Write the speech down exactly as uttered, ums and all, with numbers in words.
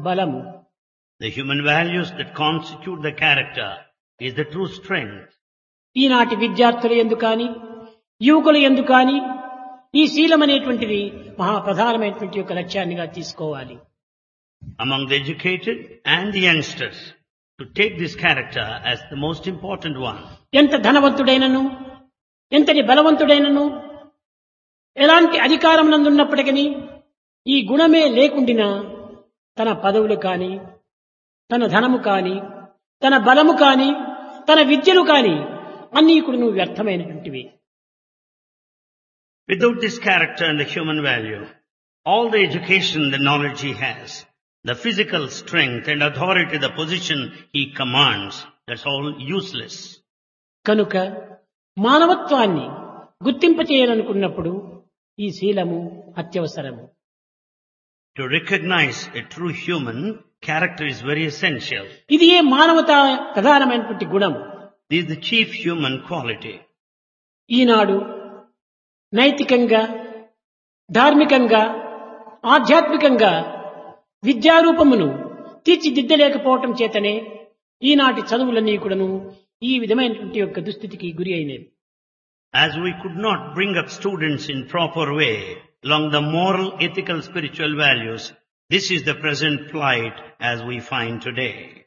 బలము. The human values that constitute the character is the true strength. ఈనాటి విద్యార్థుల యందు కానీ యువకుల యందు కానీ ఈ శీలం అనేటువంటిది మహా ప్రధానమైనటువంటి ఒక లక్ష్యాన్నిగా తీసుకోవాలి. Among the educated and the youngsters, to take this character as the most important one. ఎంత ధనవంతుడైనను ఎంతటి బలవంతుడైనను ఎలాంటి అధికారం నందున్నప్పటికీ ఈ గుణమే లేకుండినా తన పదవులు కానీ తన ధనము కానీ తన బలము కానీ తన విద్యలు కానీ అన్నీ కూడా నువ్వు వ్యర్థమైనటువంటివి. Without this character and the human value, all the education, the knowledge he has, the physical strength and authority, the position he commands, that's all useless. కనుక మానవత్వాన్ని గుర్తింపచేయాలనుకున్నప్పుడు ఈ శీలము అత్యవసరము. To recognize a true human, character is very essential. ఇది ఏ మానవత ప్రధానమైనటువంటి గుణం. This is the chief human quality. ఈనాడు నైతికంగా ధార్మికంగా ఆధ్యాత్మికంగా విద్యారూపమును తీర్చిదిద్దలేకపోవటం చేతనే ఈనాటి చదువులన్నీ కూడాను ఈ విధమైనటువంటి యొక్క దుస్థితికి గురి అయినవి. As we could not bring up students in proper way along the moral, ethical, spiritual values, this is the present plight as we find today.